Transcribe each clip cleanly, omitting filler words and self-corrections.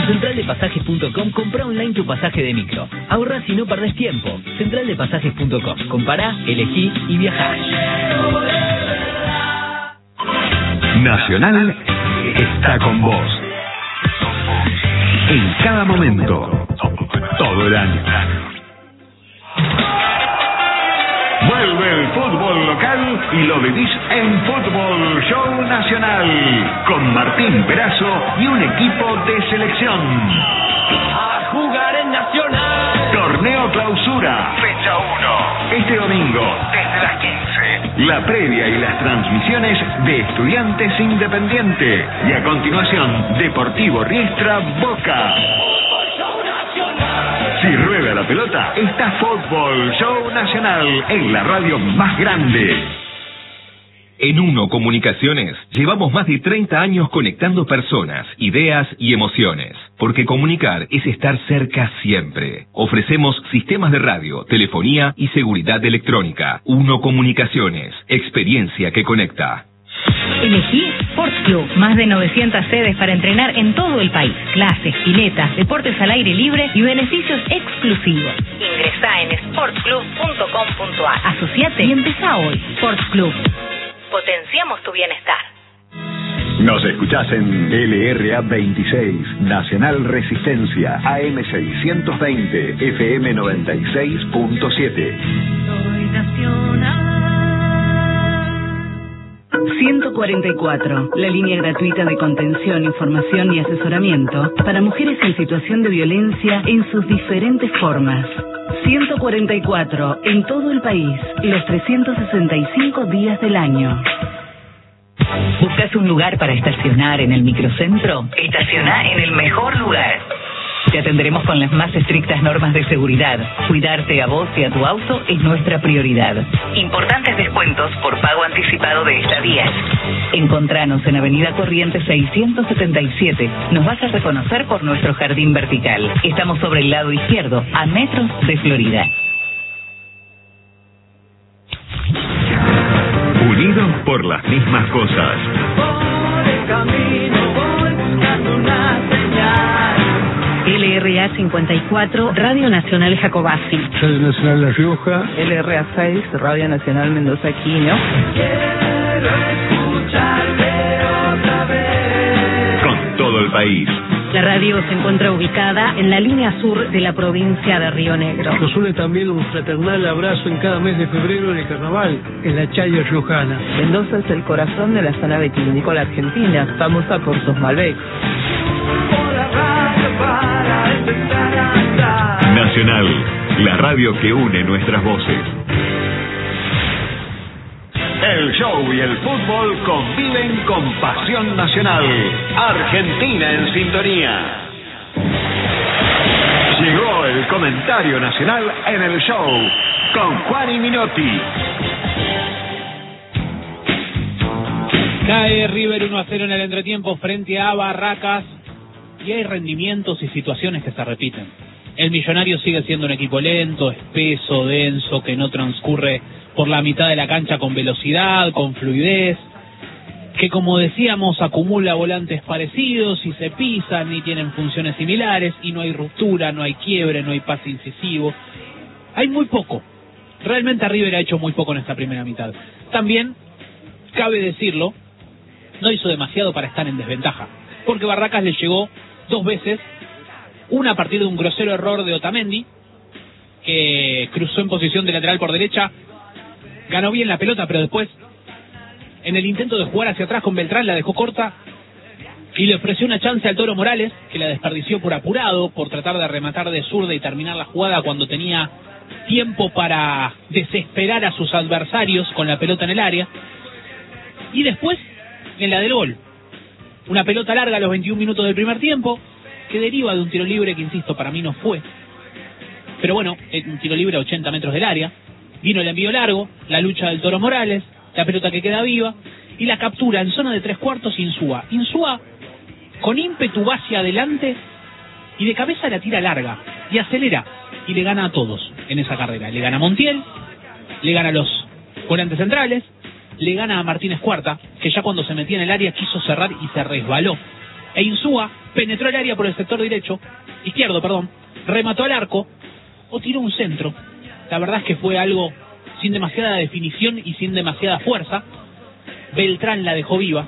centraldepasajes.com, compra online tu pasaje de micro. Ahorra si no perdés tiempo. Centraldepasajes.com. Compará, elegí y viajá. Nacional está con vos. En cada momento. Todo el año. Vuelve el fútbol local y lo vivís en Fútbol Show Nacional, con Martín Perazo y un equipo de selección. A jugar en Nacional. Torneo Clausura, fecha 1. Este domingo, desde las 15. La previa y las transmisiones de Estudiantes Independiente. Y a continuación, Deportivo Riestra Boca. Si rueda la pelota, está Fútbol Show Nacional en la radio más grande. En Uno Comunicaciones llevamos más de 30 años conectando personas, ideas y emociones. Porque comunicar es estar cerca siempre. Ofrecemos sistemas de radio, telefonía y seguridad electrónica. Uno Comunicaciones, experiencia que conecta. Elegí Sports Club, más de 900 sedes para entrenar en todo el país. Clases, piletas, deportes al aire libre y beneficios exclusivos. Ingresá en sportsclub.com.ar. Asociate y empezá hoy. Sports Club. Potenciamos tu bienestar. Nos escuchás en LRA 26, Nacional Resistencia, AM 620, FM 96.7. Soy Nacional. 144, la línea gratuita de contención, información y asesoramiento para mujeres en situación de violencia en sus diferentes formas. 144, en todo el país, los 365 días del año. ¿Buscas un lugar para estacionar en el microcentro? Estacioná en el mejor lugar. Te atenderemos con las más estrictas normas de seguridad. Cuidarte a vos y a tu auto es nuestra prioridad. Importantes descuentos por pago anticipado de estadías. Encontranos en Avenida Corrientes 677. Nos vas a reconocer por nuestro jardín vertical. Estamos sobre el lado izquierdo, a metros de Florida. Unidos por las mismas cosas. Por el camino voy buscando una señal. LRA 54, Radio Nacional Jacobasi. Radio Nacional La Rioja. LRA 6, Radio Nacional Mendoza Quino. Quiero escucharte otra vez. Con todo el país. La radio se encuentra ubicada en la línea sur de la provincia de Río Negro. Nos une también un fraternal abrazo en cada mes de febrero en el carnaval, en la Chaya Riojana. Mendoza es el corazón de la zona vitivinícola argentina, famosa por sus Malbec. Nacional, la radio que une nuestras voces. El show y el fútbol conviven con pasión nacional. Argentina en sintonía. Llegó el comentario nacional en el show con Juan y Minotti. Cae River 1-0 en el entretiempo frente a Barracas y hay rendimientos y situaciones que se repiten. El Millonario sigue siendo un equipo lento, espeso, denso, que no transcurre por la mitad de la cancha con velocidad, con fluidez, que como decíamos acumula volantes parecidos y se pisan y tienen funciones similares y no hay ruptura, no hay quiebre, no hay pase incisivo. Hay muy poco. Realmente River ha hecho muy poco en esta primera mitad. También, cabe decirlo, no hizo demasiado para estar en desventaja, porque Barracas le llegó dos veces, una a partir de un grosero error de Otamendi, que cruzó en posición de lateral por derecha, ganó bien la pelota, pero después, en el intento de jugar hacia atrás con Beltrán, la dejó corta y le ofreció una chance al Toro Morales, que la desperdició por apurado, por tratar de rematar de zurda y terminar la jugada cuando tenía tiempo para desesperar a sus adversarios con la pelota en el área. Y después, en la del gol, una pelota larga a los 21 minutos del primer tiempo, que deriva de un tiro libre que, insisto, para mí no fue. Pero bueno, un tiro libre a 80 metros del área. Vino el envío largo, la lucha del Toro Morales, la pelota que queda viva, y la captura en zona de 3/4 Insúa. Insúa, con ímpetu, va hacia adelante, y de cabeza la tira larga, y acelera, y le gana a todos en esa carrera. Le gana a Montiel, le gana a los volantes centrales, le gana a Martínez Cuarta, que ya cuando se metía en el área quiso cerrar y se resbaló e Insúa penetró el área por el sector izquierdo, remató al arco o tiró un centro. La verdad es que fue algo sin demasiada definición y sin demasiada fuerza. Beltrán la dejó viva,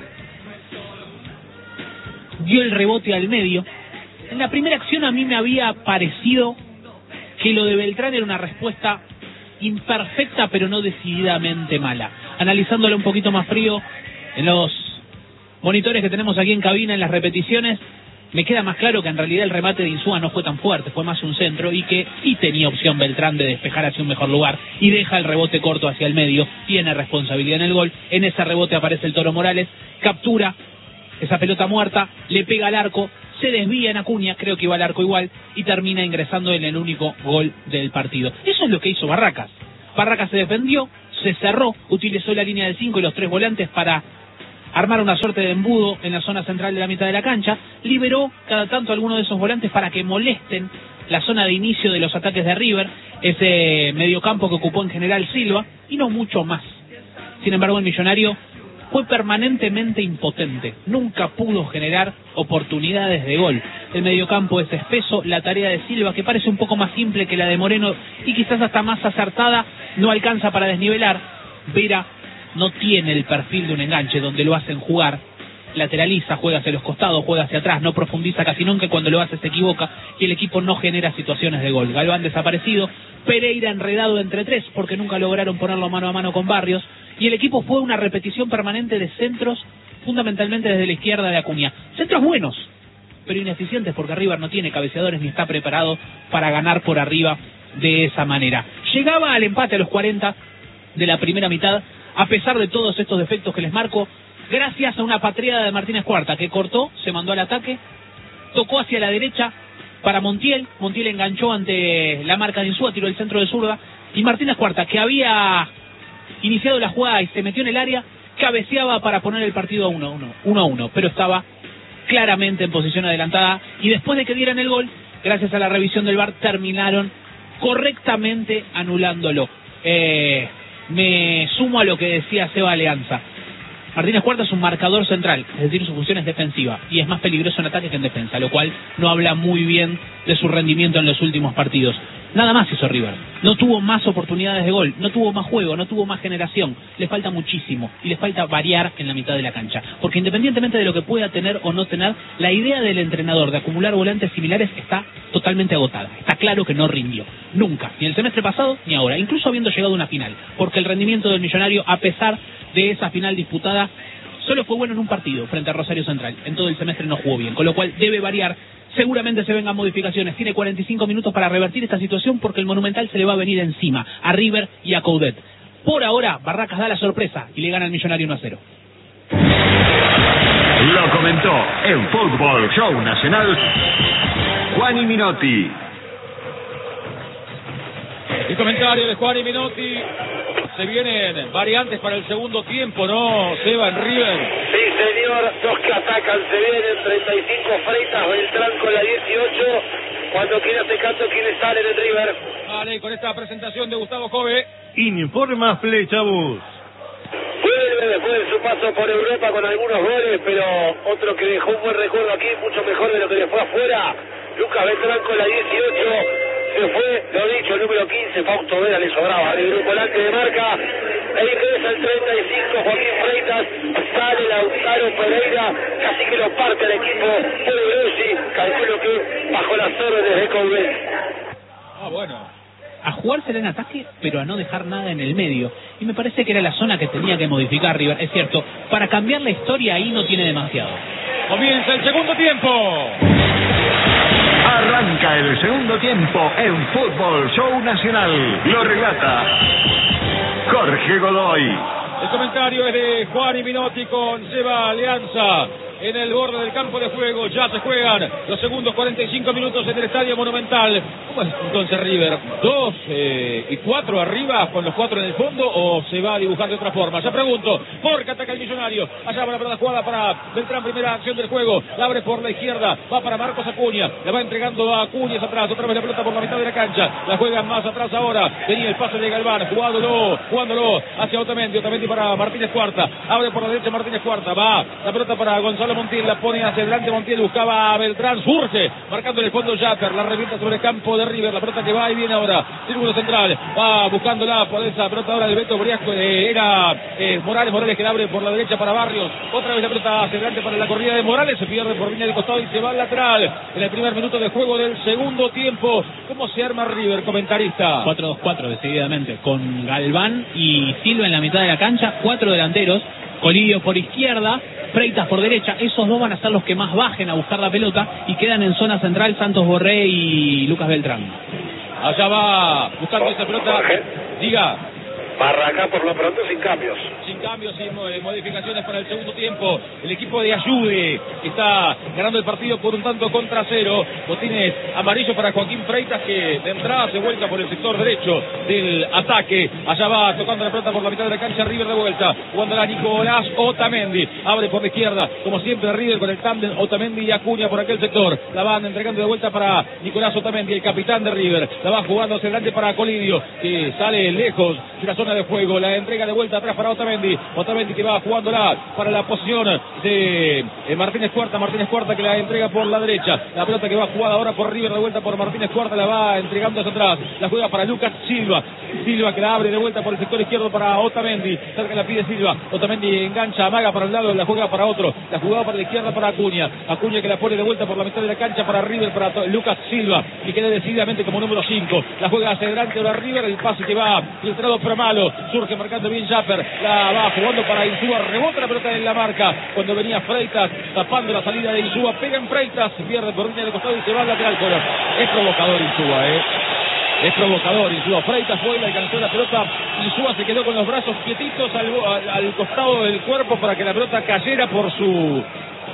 dio el rebote al medio. En la primera acción a mí me había parecido que lo de Beltrán era una respuesta imperfecta pero no decididamente mala. Analizándolo un poquito más frío en los monitores que tenemos aquí en cabina, en las repeticiones, me queda más claro que en realidad el remate de Insúa no fue tan fuerte, fue más un centro, y que sí tenía opción Beltrán de despejar hacia un mejor lugar, y deja el rebote corto hacia el medio, tiene responsabilidad en el gol. En ese rebote aparece el Toro Morales, captura esa pelota muerta, le pega al arco, se desvía en Acuña, creo que iba al arco igual, y termina ingresando en el único gol del partido. Eso es lo que hizo Barracas. Barracas se defendió, se cerró, utilizó la línea de 5 y los 3 volantes para armar una suerte de embudo en la zona central de la mitad de la cancha, liberó cada tanto a alguno de esos volantes para que molesten la zona de inicio de los ataques de River, ese mediocampo que ocupó en general Silva, y no mucho más. Sin embargo, el Millonario fue permanentemente impotente, nunca pudo generar oportunidades de gol. El mediocampo es espeso, la tarea de Silva, que parece un poco más simple que la de Moreno y quizás hasta más acertada, no alcanza para desnivelar. Vera no tiene el perfil de un enganche donde lo hacen jugar, lateraliza, juega hacia los costados, juega hacia atrás, no profundiza casi nunca, y cuando lo hace se equivoca y el equipo no genera situaciones de gol. Galván desaparecido, Pereira enredado entre tres porque nunca lograron ponerlo mano a mano con Barrios, y el equipo fue una repetición permanente de centros, fundamentalmente desde la izquierda de Acuña. Centros buenos, pero ineficientes porque River no tiene cabeceadores ni está preparado para ganar por arriba de esa manera. Llegaba al empate a los 40 de la primera mitad, a pesar de todos estos defectos que les marco, gracias a una patriada de Martínez Cuarta, que cortó, se mandó al ataque, tocó hacia la derecha para Montiel enganchó ante la marca de Insúa, tiró el centro de zurda, y Martínez Cuarta, que había iniciado la jugada y se metió en el área, cabeceaba para poner el partido 1-1, pero estaba claramente en posición adelantada, y después de que dieran el gol, gracias a la revisión del VAR, terminaron correctamente anulándolo. Me sumo a lo que decía Seba Alianza. Martínez Cuarta es un marcador central, es decir, su función es defensiva, y es más peligroso en ataque que en defensa, lo cual no habla muy bien de su rendimiento en los últimos partidos. Nada más hizo River, no tuvo más oportunidades de gol, no tuvo más juego, no tuvo más generación, le falta muchísimo, y le falta variar en la mitad de la cancha, porque independientemente de lo que pueda tener o no tener, la idea del entrenador de acumular volantes similares está totalmente agotada. Está claro que no rindió, nunca, ni el semestre pasado ni ahora, incluso habiendo llegado a una final, porque el rendimiento del Millonario, a pesar de esa final disputada, solo fue bueno en un partido frente a Rosario Central. En todo el semestre no jugó bien, con lo cual debe variar. Seguramente se vengan modificaciones. Tiene 45 minutos para revertir esta situación porque el Monumental se le va a venir encima a River y a Coudet. Por ahora, Barracas da la sorpresa y le gana al Millonario 1-0. Lo comentó en Fútbol Show Nacional Juan Minotti. El comentario de Juan Minotti. Se vienen variantes para el segundo tiempo, ¿no, Seba, en River? Sí, señor, dos que atacan, se vienen 35 Freitas, Beltrán con la 18, cuando quiera te canto quienes salen en River. Vale, con esta presentación de Gustavo Jove. Informa Flechabús. Vuelve después de su paso por Europa con algunos goles, pero otro que dejó un buen recuerdo aquí, mucho mejor de lo que le fue afuera. Lucas Beltrán con la 18. Se fue, lo dicho, el número 15, Fausto Vera le sobraba el grupo delante de marca, e ingresa el 35, Joaquín Freitas, sale Lautaro Pereira, casi que lo parte el equipo Grossi, calculo que bajo las órdenes de Coudet. Bueno. A jugársela en ataque, pero a no dejar nada en el medio, y me parece que era la zona que tenía que modificar River, es cierto, para cambiar la historia ahí no tiene demasiado. Comienza el segundo tiempo. Arranca el segundo tiempo en Fútbol Show Nacional. Lo relata Jorge Godoy. El comentario es de Juan Minotti con Seba Alianza. En el borde del campo de juego ya se juegan los segundos 45 minutos en el Estadio Monumental. ¿Cómo es entonces River? ¿2 y 4 arriba con los 4 en el fondo o se va a dibujar de otra forma? Ya pregunto, porque ataca el Millonario. Allá va la pelota jugada para Beltrán, primera acción del juego. La abre por la izquierda, va para Marcos Acuña. La va entregando a Acuña atrás. Otra vez la pelota por la mitad de la cancha. La juegan más atrás ahora. Tenía el pase de Galván, jugándolo hacia Otamendi. Otamendi para Martínez Cuarta. Abre por la derecha Martínez Cuarta. Va la pelota para Gonzalo Gonzalo Montiel, la pone hacia adelante, Montiel buscaba a Beltrán, surge, marcando en el fondo Japper, la revienta sobre el campo de River, la pelota que va y viene ahora, círculo central, va buscándola por esa pelota ahora de Beto Briasco, era Morales que la abre por la derecha para Barrios, otra vez la pelota hacia adelante para la corrida de Morales, se pierde por línea de costado y se va al lateral, en el primer minuto de juego del segundo tiempo. ¿Cómo se arma River, comentarista? 4-2-4 decididamente, con Galván y Silva en la mitad de la cancha, 4 delanteros, Colidio por izquierda, Freitas por derecha, esos dos van a ser los que más bajen a buscar la pelota y quedan en zona central Santos Borré y Lucas Beltrán. Allá va buscando esa pelota, diga. Barracas por lo pronto sin cambios. Sin cambios, sin modificaciones para el segundo tiempo. El equipo de Ayude está ganando el partido por un tanto contra 0. Botines amarillo para Joaquín Freitas, que de entrada se vuelca por el sector derecho del ataque. Allá va tocando la pelota por la mitad de la cancha. River de vuelta, jugándola Nicolás Otamendi. Abre por la izquierda, como siempre River con el tándem Otamendi y Acuña por aquel sector. La van entregando de vuelta para Nicolás Otamendi, el capitán de River. La va jugando hacia adelante para Colidio, que sale lejos de la zona de juego, la entrega de vuelta atrás para Otamendi que va jugándola para la posición de Martínez Cuarta que la entrega por la derecha, la pelota que va jugada ahora por River de vuelta por Martínez Cuarta, la va entregando hacia atrás, la juega para Lucas Silva que la abre de vuelta por el sector izquierdo para Otamendi, cerca la pide Silva, Otamendi engancha, amaga para un lado, la juega para otro, la jugada para la izquierda para Acuña que la pone de vuelta por la mitad de la cancha para River, para Lucas Silva, que queda decididamente como número 5, la juega hacia adelante ahora River, el pase que va filtrado pero malo, surge marcando bien Japper, la va jugando para Insúa, rebota la pelota en la marca, cuando venía Freitas, tapando la salida de Insúa, pega en Freitas, se pierde por línea de costado y se va al lateral, pero es provocador Insúa, es provocador Insúa, Freitas fue y le alcanzó la pelota, Insúa se quedó con los brazos quietitos al costado del cuerpo para que la pelota cayera por su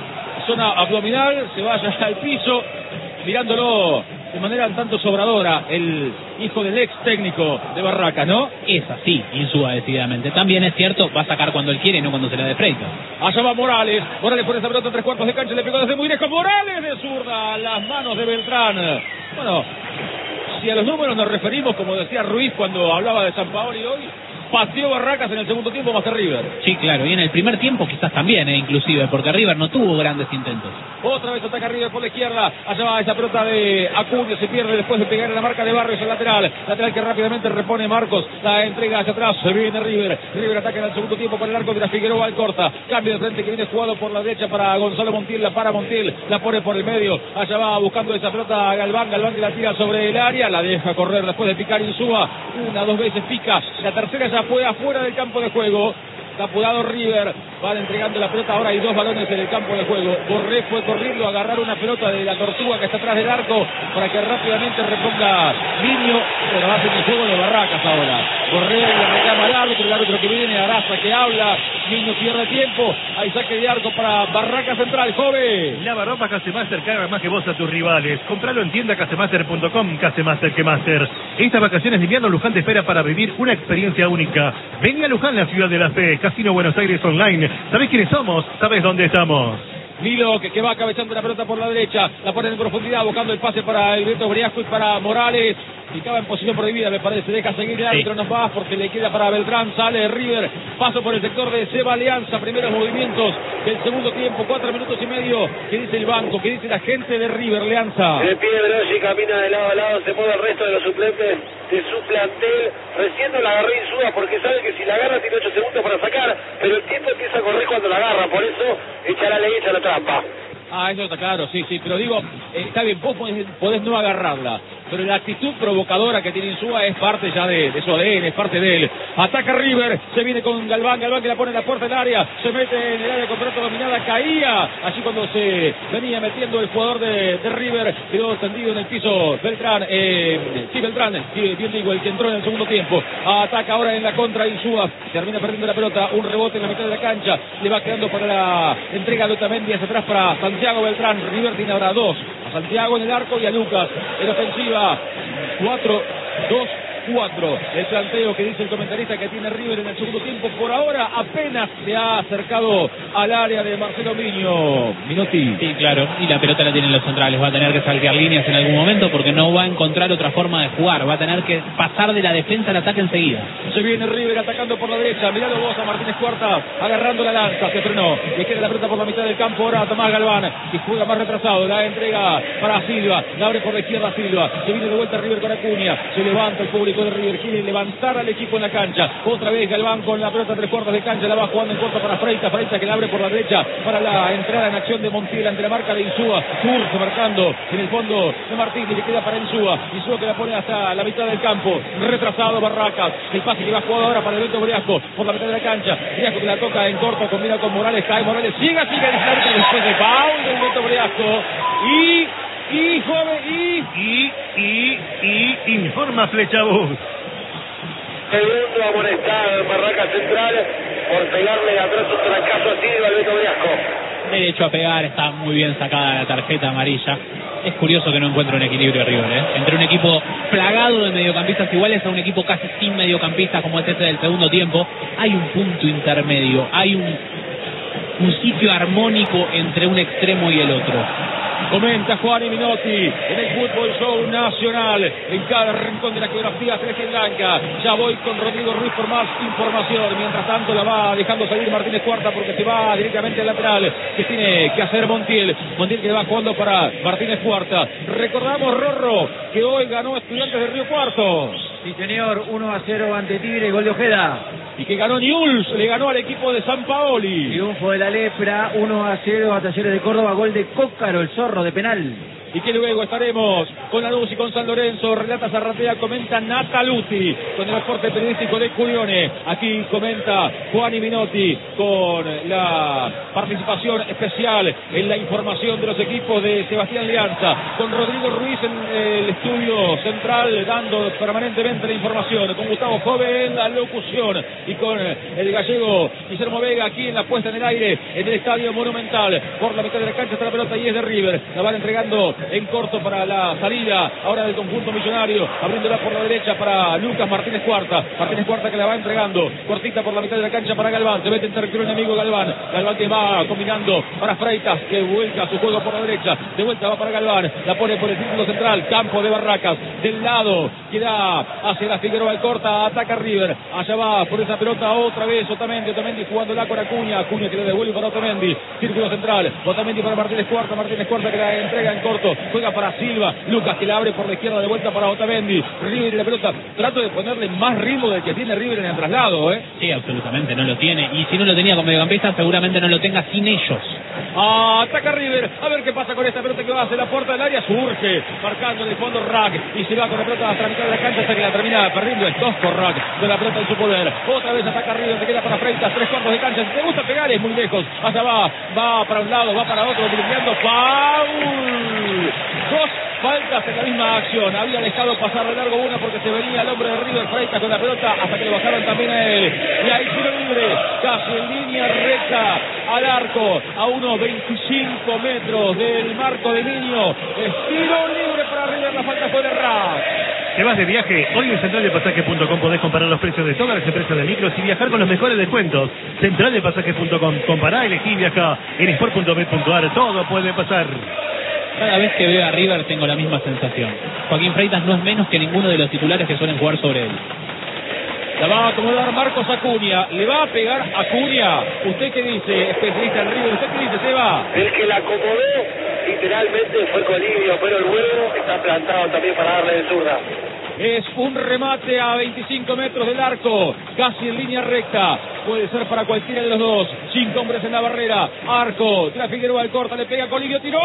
zona abdominal, se vaya al piso, mirándolo de manera un tanto sobradora, el hijo del ex técnico de Barracas, ¿no? Es así, Insúa decididamente. También es cierto, va a sacar cuando él quiere y no cuando se la dé Freitas. Allá va Morales por esa pelota en 3/4 de cancha, le pegó desde muy lejos, Morales de zurda, a las manos de Beltrán. Bueno, si a los números nos referimos, como decía Ruiz cuando hablaba de Sampaoli hoy, pateó Barracas en el segundo tiempo más que River. Sí, claro, y en el primer tiempo quizás también, inclusive, porque River no tuvo grandes intentos. Otra vez ataca River por la izquierda, allá va esa pelota de Acuña, se pierde después de pegar en la marca de Barrios, el lateral que rápidamente repone Marcos, la entrega hacia atrás, se viene River ataca en el segundo tiempo para el arco de la Figueroa Alcorta, cambio de frente que viene jugado por la derecha para Gonzalo Montiel, la para Montiel, la pone por el medio, allá va buscando esa pelota Galván que la tira sobre el área, la deja correr después de picar Insúa, 1-2 veces pica, la tercera ya fue afuera del campo de juego. Está apurado River, van entregando la pelota, ahora hay 2 balones en el campo de juego. Borré fue corriendo a agarrar una pelota de la Tortuga que está atrás del arco para que rápidamente reponga Niño, pero va a ser el juego de Barracas ahora. Borré le reclama al árbitro que viene, Araza que habla, Niño pierde tiempo, hay saque de arco para Barracas Central, joven. Lava ropa Casemaster, carga más que vos a tus rivales. Compralo en tienda casemaster.com, Casemaster que Master. Estas vacaciones de invierno Luján te espera para vivir una experiencia única. Vení a Luján, la ciudad de la fe. Casino Buenos Aires Online. ¿Sabés quiénes somos? ¿Sabés dónde estamos? Milo que va cabezando la pelota por la derecha, la pone en profundidad buscando el pase para el Beto Briasco y para Morales, ficaba en posición prohibida me parece, deja seguir el árbitro, no va porque le queda para Beltrán, sale River, paso por el sector de Seba Alianza, primeros movimientos del segundo tiempo, 4 minutos y medio, ¿qué dice el banco? ¿Qué dice la gente de River, Alianza? El pie de Broggi camina de lado a lado, se mueve el resto de los suplentes de su plantel, recién no la agarró Insúa porque sabe que si la agarra tiene 8 segundos para sacar, pero el tiempo empieza a correr cuando la agarra, por eso echa la ley, echa la trampa. Eso está claro, sí, pero digo, está bien, vos podés no agarrarla, pero la actitud provocadora que tiene Insúa es parte ya de su ADN, es parte de él. Ataca River, se viene con Galván que la pone en la puerta del área, se mete en el área con pelota dominada, caía, allí cuando se venía metiendo el jugador de River, quedó tendido en el piso Beltrán, bien digo, el que entró en el segundo tiempo. Ataca ahora en la contra Insúa, termina perdiendo la pelota, un rebote en la mitad de la cancha, le va quedando para la entrega de Otamendi hacia atrás para Santiago Beltrán. River tiene ahora 2, a Santiago en el arco y a Lucas en ofensiva. 4-2-4 4. El planteo que dice el comentarista que tiene River en el segundo tiempo, por ahora apenas se ha acercado al área de Marcelo Miño. Minotti. Sí, claro, y la pelota la tienen los centrales, va a tener que saltear líneas en algún momento porque no va a encontrar otra forma de jugar, va a tener que pasar de la defensa al ataque enseguida. Se viene River atacando por la derecha, miralo vos a Martínez Cuarta, agarrando la lanza, se frenó, le queda la pelota por la mitad del campo, ahora Tomás Galván, y juega más retrasado, la entrega para Silva, la abre por la izquierda Silva, se viene de vuelta River con Acuña, se levanta el público de River, quiere levantar al equipo en la cancha, otra vez Galván con la pelota 3/4 de cancha, la va jugando en corto para Freitas que la abre por la derecha, para la entrada en acción de Montiel ante la marca de Insúa, Surge marcando en el fondo de Martínez, le queda para Insúa que la pone hasta la mitad del campo, retrasado Barracas, el pase que va jugado ahora para el Beto Briasco, por la mitad de la cancha, Briasco que la toca en corto, combina con Morales, cae Morales, sigue después de foul del Beto Briasco, y informa Flecha Bus. Segundo amonestado en Barraca Central por pegarle atrás un trancazo a Silva al Beto Briasco. Derecho a pegar, está muy bien sacada la tarjeta amarilla. Es curioso que no encuentre un equilibrio River, entre un equipo plagado de mediocampistas iguales a un equipo casi sin mediocampistas como es este del segundo tiempo. Hay un punto intermedio, hay un sitio armónico entre un extremo y el otro. Comenta Juan Minotti en el Fútbol Show Nacional, en cada rincón de la geografía celeste y blanca. Ya voy con Rodrigo Ruiz por más información. Mientras tanto la va dejando salir Martínez Cuarta porque se va directamente al lateral que tiene que hacer Montiel que va jugando para Martínez Cuarta. Recordamos, Rorro, que hoy ganó Estudiantes de Río Cuarto. Sí, señor, 1-0 ante Tigre, gol de Ojeda. Y que ganó Newell's, le ganó al equipo de San Paoli. Triunfo de la Lepra, 1-0 a Talleres de Córdoba, gol de Cócaro, el zorro de penal. Y que luego estaremos con Lanús y con San Lorenzo. Relata Zarratea, comenta Nataluti con el aporte periodístico de Curione. Aquí comenta Juan Minotti con la participación especial en la información de los equipos de Sebastián Lianza, con Rodrigo Ruiz en el estudio central dando permanentemente la información, con Gustavo Joven en la locución y con el gallego Guillermo Vega aquí en la puesta en el aire en el Estadio Monumental. Por la mitad de la cancha está la pelota y es de River, la van entregando en corto para la salida ahora del conjunto millonario, abriéndola por la derecha para Lucas Martínez Cuarta que la va entregando, cortita por la mitad de la cancha para Galván, se mete en territorio enemigo Galván que va combinando para Freitas, que vuelca su juego por la derecha, de vuelta va para Galván, la pone por el círculo central, campo de Barracas, del lado, que da hacia la Figueroa, el corta, ataca River, allá va por esa pelota otra vez Otamendi jugándola con Acuña que le devuelve para Otamendi, círculo central, Otamendi para Martínez Cuarta que la entrega en corto, juega para Silva, Lucas que la abre por la izquierda de vuelta para Otamendi, River y la pelota, trato de ponerle más ritmo del que tiene River en el traslado, Sí, absolutamente, no lo tiene, y si no lo tenía con mediocampista seguramente no lo tenga sin ellos. Ataca River, a ver qué pasa con esta pelota que va hacia la puerta del área, surge, marcando en el fondo Rack, y se va con la pelota hasta la mitad de la cancha hasta que la termina perdiendo el tosco Rack, con la pelota en su poder, otra vez ataca River, se queda para Freitas, 3/4 de cancha, si te gusta pegar es muy lejos, hasta va para un lado, va para otro, driblando, foul. Dos faltas en la misma acción. Había dejado pasar de largo una porque se venía el hombre de River Freitas con la pelota hasta que le bajaron también a él. Y ahí tiro libre, casi en línea recta al arco, a unos 25 metros del marco de Niño. Tiro libre para River, la falta fue de Rack. ¿Te vas de viaje? Hoy en centraldepasaje.com podés comparar los precios de todas las empresas de micros y viajar con los mejores descuentos. Centraldepasaje.com, compará, elegí, viaja. En sport.bet.ar todo puede pasar. Cada vez que veo a River tengo la misma sensación. Joaquín Freitas no es menos que ninguno de los titulares que suelen jugar sobre él. La va a acomodar Marcos Acuña. ¿Le va a pegar Acuña? ¿Usted qué dice, especialista en River? ¿Usted qué dice, Seba? El que la acomodó literalmente fue Colibio, pero el huevo está plantado también para darle de zurda. Es un remate a 25 metros del arco, casi en línea recta. Puede ser para cualquiera de los dos. 5 hombres en la barrera. Arco, de la Figueroa al corta, le pega Colibio, tiró.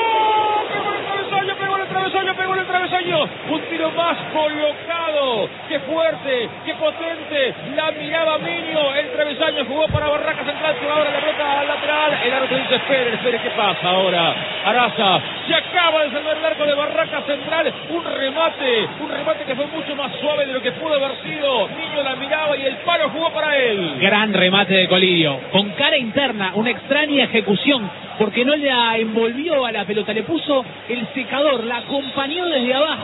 Pegó en el travesaño. Un tiro más colocado. Qué fuerte, qué potente. La miraba Miño. El travesaño jugó para Barraca Central. Se va ahora la pelota al lateral. El árbitro dice, espere, ¿qué pasa ahora? Araza, se acaba de salvar el arco de Barraca Central. Un remate que fue mucho más suave de lo que pudo haber sido. Miño la miraba y el palo jugó para él. Gran remate de Colibio. Con cara interna, una extraña ejecución. Porque no la envolvió a la pelota, le puso el secador, la acompañó desde abajo,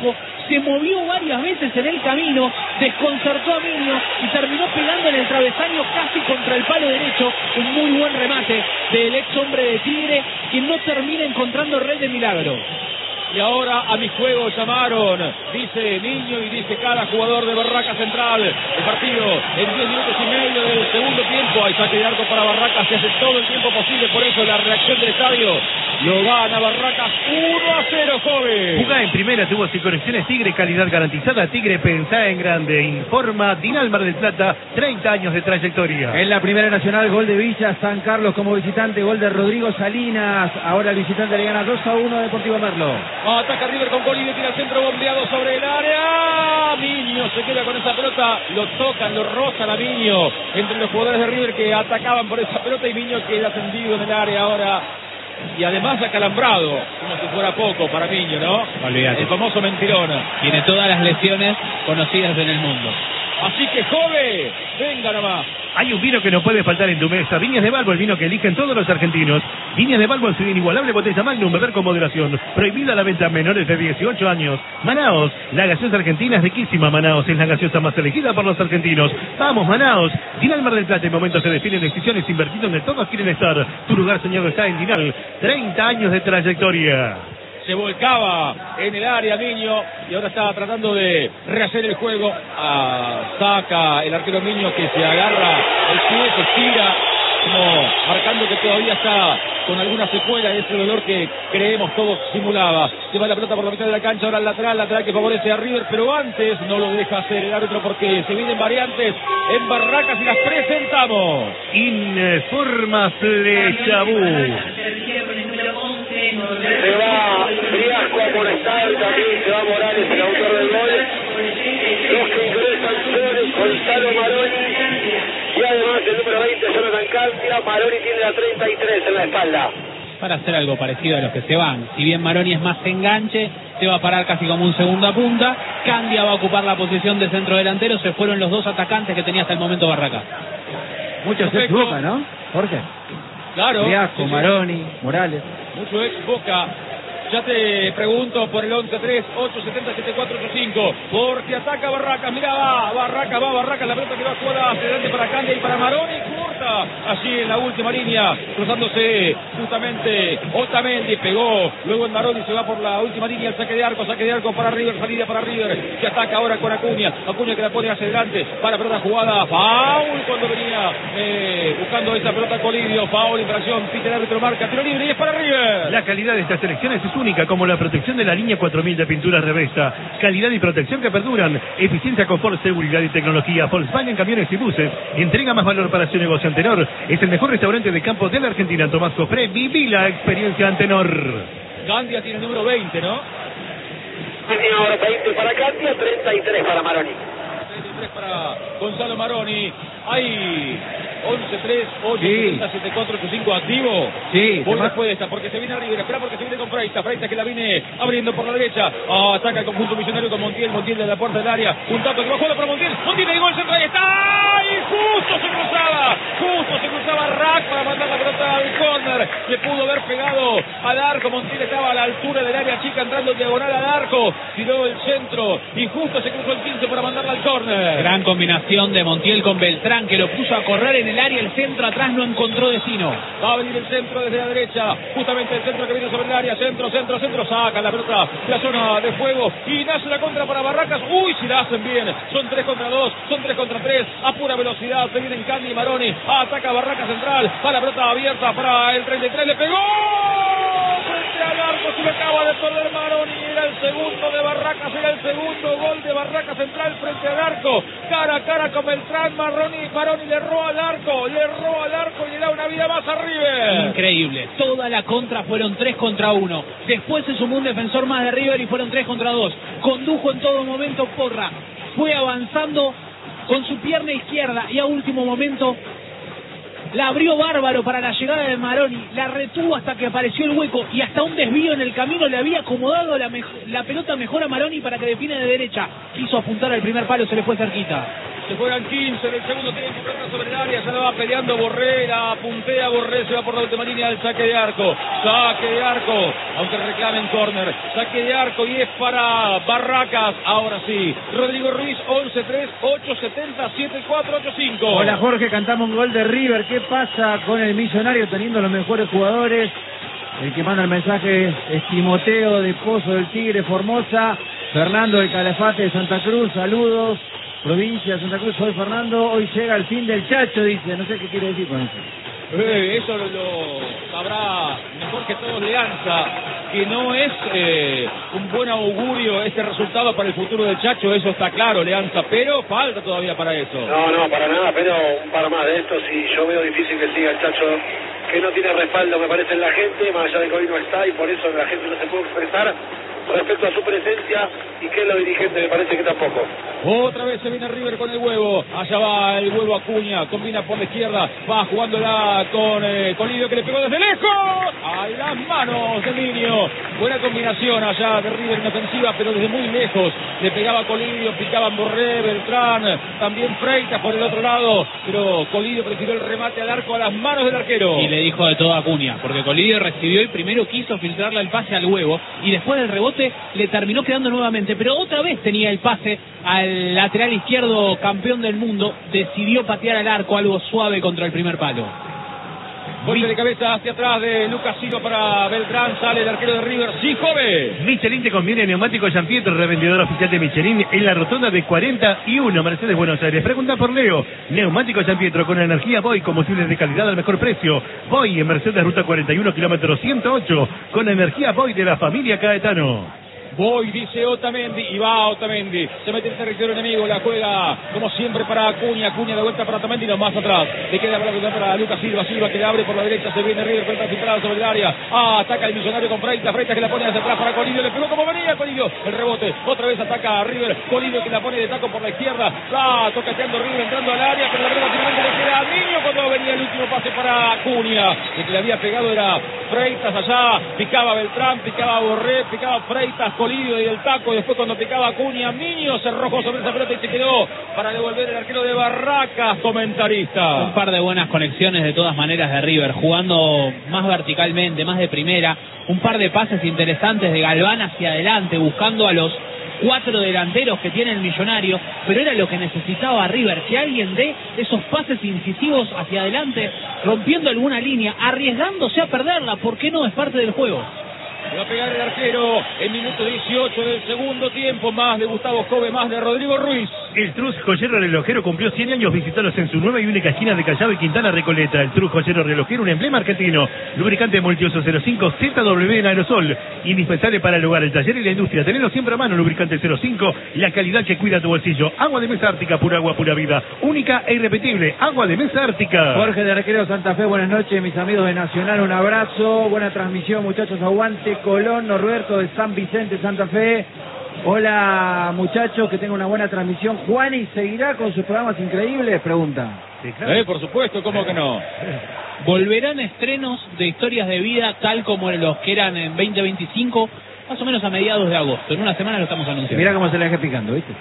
se movió varias veces en el camino, desconcertó a Miño y terminó pegando en el travesaño casi contra el palo derecho. Un muy buen remate del ex hombre de Tigre, quien no termina encontrando red de milagro. Y ahora a mi juego llamaron, dice Niño y dice cada jugador de Barracas Central. El partido en 10 minutos y medio del segundo tiempo. Hay saque de arco para Barracas, se hace todo el tiempo posible, por eso la reacción del estadio. Lo gana Barracas 1-0, joven. Jugá en primera, tuvo sin conexiones Tigre, calidad garantizada. Tigre, pensá en grande. Informa Dinal Mar del Plata, 30 años de trayectoria. En la primera nacional, gol de Villa San Carlos como visitante, gol de Rodrigo Salinas. Ahora el visitante le gana 2-1 a Deportivo Merlo. Ataca River con Bolívar, tira el centro bombeado sobre el área. Miño se queda con esa pelota, lo tocan, lo rozan a Miño entre los jugadores de River que atacaban por esa pelota y Miño queda tendido en el área ahora. Y además acalambrado, como si fuera poco para Miño, ¿no? Olvídate. El famoso mentirón. Tiene todas las lesiones conocidas en el mundo. Así que, joven, venga nomás. Hay un vino que no puede faltar en tu mesa. Viñas de Balbo, el vino que eligen todos los argentinos. Viñas de Balbo en su inigualable botella Magnum, beber con moderación. Prohibida la venta a menores de 18 años. Manaos, la gaseosa argentina es riquísima. Manaos es la gaseosa más elegida por los argentinos. Vamos, Manaos. Dinal Mar del Plata, en momentos se definen decisiones invertidas donde todos quieren estar. Tu lugar soñado está en Dinal. 30 años de trayectoria. Se volcaba en el área Miño y ahora está tratando de rehacer el juego. Saca el arquero Miño que se agarra el pie, se estira, como marcando que todavía está con alguna secuela de ese dolor que creemos todos simulaba. Se va la pelota por la mitad de la cancha, ahora el lateral que favorece a River, pero antes no lo deja hacer el árbitro porque se vienen variantes en Barracas y las presentamos. Informa Flechabú. Se va Briasco a molestar, también se va Morales, el autor del gol. Los que ingresan son Gonzalo Maroni y además el número 20, Jonathan Candia. Maroni tiene la 33 en la espalda. Para hacer algo parecido a los que se van. Si bien Maroni es más enganche, se va a parar casi como un segunda punta. Candia va a ocupar la posición de centro delantero. Se fueron los dos atacantes que tenía hasta el momento Barracas. Muchos ex Boca, ¿no, Jorge? Claro. Briasco, Maroni, Morales. Mucho ex Boca. Ya te pregunto por el 11-3-870-7485. Porque ataca Barracas. Mirá, va Barracas. La pelota que va a jugar hacia adelante para Candia y para Maroni. Corta allí en la última línea. Cruzándose justamente Otamendi. Pegó. Luego en Maroni se va por la última línea. El saque de arco para River. Salida para River. Que ataca ahora con Acuña. Acuña que la pone hacia adelante. Para pelota jugada. Foul cuando venía buscando esa pelota Colidio. Foul, infracción. Pita el árbitro, marca. Tiro libre y es para River. La calidad de estas elecciones es única, como la protección de la línea 4000 de pinturas Revesta. Calidad y protección que perduran. Eficiencia, confort, seguridad y tecnología. Volkswagen Camiones y Buses. Entrega más valor para su negocio. Antenor es el mejor restaurante de campo de la Argentina. Tomás Cofré, viví la experiencia Antenor. Candia tiene el número 20, ¿no? Tiene ahora 20 para Candia, 33 para Maroni. 33 para Gonzalo Maroni. Hay 11-3-8-70-7485 activo. Sí. Voy después de esta, porque se viene River. Espera, porque se viene con Freitas que la viene abriendo por la derecha. Ataca el conjunto millonario con Montiel de la puerta del área. Un tapo que va a jugar para Montiel. Montiel, el gol central, ahí está. Y justo se cruzaba Rack para mandar la pelota al córner. Le pudo haber pegado al arco. Montiel estaba a la altura del área chica, entrando diagonal al arco. Tiró el centro y justo se cruzó el 15 para mandarla al córner. Gran combinación de Montiel con Beltrán, que lo puso a correr en el área. El centro atrás no encontró destino. Va a venir el centro desde la derecha. Justamente el centro que viene sobre el área. Centro. Saca la pelota de la zona de juego. Y nace la contra para Barracas. Uy, si la hacen bien. Son 3 contra 2. Son 3 contra 3. A pura velocidad. Se vienen Candia y Maroni. Ataca Barracas central. Va la pelota abierta para el 33. Le pegó. Frente al arco. Se le acaba de perder Maroni. Era el segundo de Barracas. Era el segundo gol de Barracas central frente al arco. Cara a cara con Beltrán. Maroni le erró al arco. Y le da una vida más a River. Increíble. Toda la contra fueron 3 contra 1. Después se sumó un defensor más de River y fueron 3 contra 2. Condujo en todo momento Porra. Fue avanzando con su pierna izquierda y a último momento la abrió bárbaro para la llegada de Maroni. La retuvo hasta que apareció el hueco y hasta un desvío en el camino le había acomodado la pelota mejor a Maroni para que define de derecha. Quiso apuntar al primer palo, se le fue cerquita. Se juegan 15 del segundo tiempo, pelota sobre el área, ya la va peleando Borré, la puntea Borré, se va por la última línea del saque de arco, aunque reclamen córner, saque de arco y es para Barracas, ahora sí, Rodrigo Ruiz, 11-3, 8-70, 7-4, 8-5. Hola Jorge, cantamos un gol de River, ¿qué pasa con el Millonario teniendo los mejores jugadores? El que manda el mensaje es Timoteo de Pozo del Tigre, Formosa. Fernando de Calafate de Santa Cruz, saludos. Provincia de Santa Cruz, soy Fernando. Hoy llega el fin del Chacho, dice. No sé qué quiere decir con eso. Eso lo sabrá mejor que todos Leanza, que no es un buen augurio este resultado para el futuro del Chacho, eso está claro, Leanza, pero falta todavía para eso. No, para nada, pero un par más de estos y yo veo difícil que siga el Chacho, que no tiene respaldo, me parece, en la gente, más allá de que hoy no está y por eso la gente no se puede expresar respecto a su presencia, y que los dirigentes me parece que tampoco. Otra vez se viene River con el huevo, allá va el huevo Acuña, combina por la izquierda, va jugándola con Colidio, que le pegó desde lejos, ¡ay, las manos del niño! Buena combinación allá de River en ofensiva, pero desde muy lejos, le pegaba Colidio, picaban Borré, Beltrán, también Freitas por el otro lado, pero Colidio prefirió el remate al arco a las manos del arquero. Y le dijo de todo a Acuña, porque Colidio recibió y primero quiso filtrarle el pase al huevo, y después del rebote le terminó quedando nuevamente, pero otra vez tenía el pase al lateral izquierdo, campeón del mundo, decidió patear al arco, algo suave contra el primer palo. Golpe de cabeza hacia atrás de Lucas Silva para Beltrán, sale el arquero de River, sí, joven. Michelin te conviene neumático Jean Pietro, revendedor oficial de Michelin en la rotonda de 41, Mercedes, Buenos Aires. Pregunta por Leo, neumático Jean Pietro con energía Boy, combustibles de calidad al mejor precio. Boy en Mercedes, ruta 41, kilómetro 108, con energía Boy de la familia Caetano. Voy, dice Otamendi, y va Otamendi, se mete en territorio enemigo, la juega como siempre para Acuña de vuelta para Otamendi, no más atrás, le queda la pelota para Lucas Silva que le abre por la derecha, se viene River, pelota filtrada sobre el área, ataca el Millonario con Freitas que la pone hacia atrás para Colidio, le pegó como venía Colidio, el rebote, otra vez ataca a River, Colidio que la pone de taco por la izquierda, tocateando River, entrando al área, pero la pelota finalmente le queda a Niño cuando venía el último pase para Acuña, el que le había pegado era Freitas allá, picaba Beltrán, picaba Borré, picaba Freitas, Colidio y el taco, y después cuando picaba Acuña, Niño se arrojó sobre esa pelota y se quedó para devolver el arquero de Barracas, comentarista. Un par de buenas conexiones de todas maneras de River, jugando más verticalmente, más de primera, un par de pases interesantes de Galván hacia adelante, buscando a los 4 delanteros que tiene el Millonario, pero era lo que necesitaba River, que alguien dé esos pases incisivos hacia adelante, rompiendo alguna línea, arriesgándose a perderla, ¿por qué no? Es parte del juego. Va a pegar el arquero en minuto 18 del segundo tiempo, más de Gustavo Jove, más de Rodrigo Ruiz. El Trus Joyero Relojero cumplió 100 años. Visitalos en su nueva y única esquina de Callao y Quintana Recoleta. El Trus Joyero Relojero, un emblema argentino. Lubricante multiuso 05 ZW en aerosol, indispensable para el hogar, el taller y la industria. Tenelo siempre a mano. Lubricante 05, la calidad que cuida tu bolsillo. Agua de mesa Ártica, pura agua, pura vida. Única e irrepetible. Agua de mesa Ártica. Jorge de Arquero Santa Fe, buenas noches, mis amigos de Nacional, un abrazo. Buena transmisión, muchachos, aguante Colón. Norberto de San Vicente, Santa Fe. Hola muchachos, que tengan una buena transmisión. Juani seguirá con sus programas increíbles, pregunta. Sí, claro. Por supuesto, ¿cómo que no? Volverán estrenos de historias de vida tal como los que eran en 2025, más o menos a mediados de agosto. En una semana lo estamos anunciando. Mirá cómo se le deja picando, ¿viste?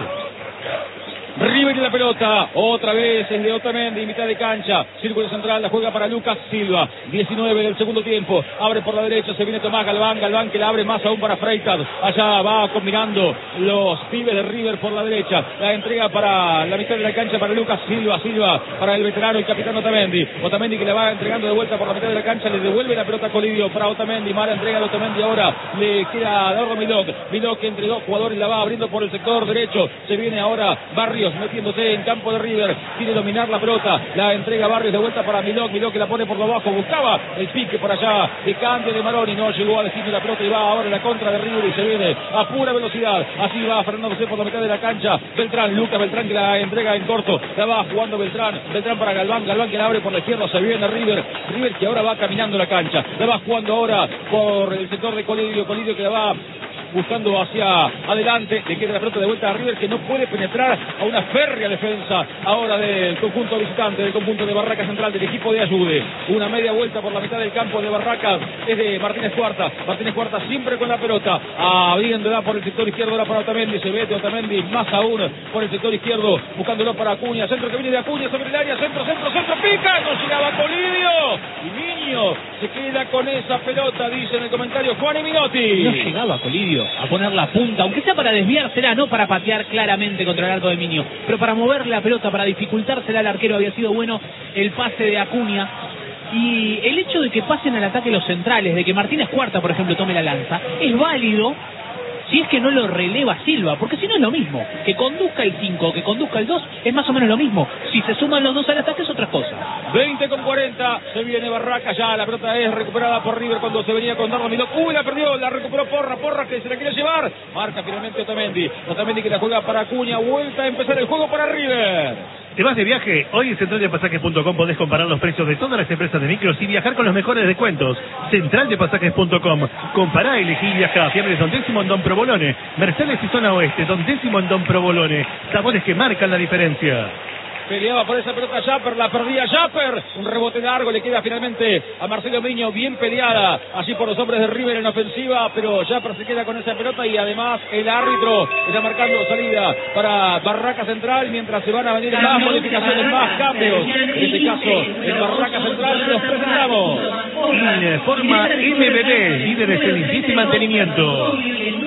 River y la pelota, otra vez es de Otamendi, mitad de cancha, círculo central, la juega para Lucas Silva, 19 del segundo tiempo, abre por la derecha, se viene Tomás Galván que la abre más aún para Freitas, allá va combinando los pibes de River por la derecha, la entrega para la mitad de la cancha para Lucas Silva para el veterano y capitán Otamendi que le va entregando de vuelta por la mitad de la cancha, le devuelve la pelota a Colidio para Otamendi, mala entrega de Otamendi ahora, le queda a Dardo Milok que entre dos jugadores la va abriendo por el sector derecho, se viene ahora Barrios metiéndose en campo de River, quiere dominar la pelota, la entrega Barrios de vuelta para Milok que la pone por lo abajo, buscaba el pique por allá de Cande de Maroni, no llegó a destino la pelota y va ahora en la contra de River y se viene a pura velocidad, así va Fernando José por la mitad de la cancha, Lucas Beltrán que la entrega en corto, la va jugando Beltrán para Galván que la abre por la izquierda, se viene River que ahora va caminando la cancha, la va jugando ahora por el sector de Colidio que la va buscando hacia adelante, le queda la pelota de vuelta a River, que no puede penetrar a una férrea defensa ahora del conjunto visitante, del conjunto de Barracas Central, del equipo de Ayude. Una media vuelta por la mitad del campo de Barracas, es de Martínez Cuarta siempre con la pelota, abriéndola por el sector izquierdo ahora para Otamendi, se mete Otamendi más aún por el sector izquierdo, buscándolo para Acuña, centro que viene de Acuña sobre el área, centro, pica, no llegaba Colidio, y Miño se queda con esa pelota, dice en el comentario Juan Minotti. No llegaba Colidio a poner la punta, aunque sea para desviársela, no para patear claramente contra el arco de Miño, pero para mover la pelota, para dificultársela al arquero. Había sido bueno el pase de Acuña. Y el hecho de que pasen al ataque los centrales, de que Martínez Cuarta, por ejemplo, tome la lanza, es válido si es que no lo releva Silva, porque si no es lo mismo. Que conduzca el 5, que conduzca el 2, es más o menos lo mismo. Si se suman los dos al ataque es otra cosa. 20:40, se viene Barracas ya, la pelota es recuperada por River cuando se venía con Dardo Milok. La perdió, la recuperó Porra que se la quiere llevar. Marca finalmente Otamendi que la juega para Acuña, vuelta a empezar el juego para River. ¿Te vas de viaje? Hoy en centraldepasajes.com podés comparar los precios de todas las empresas de micros y viajar con los mejores descuentos. Centraldepasajes.com. Compará, elegí y viajá. Fiambres Don Décimo en Don Provolone. Mercedes y Zona Oeste. Don Décimo en Don Provolone. Sabores que marcan la diferencia. Peleaba por esa pelota Japper, la perdía Japper. Un rebote largo le queda finalmente a Marcelo Miño, bien peleada allí por los hombres de River en ofensiva, pero Japper se queda con esa pelota y además el árbitro está marcando salida para Barracas Central, mientras se van a venir más modificaciones, más cambios. En este caso, en Barracas Central los presentamos. Forma MBB, líderes en limpieza y mantenimiento.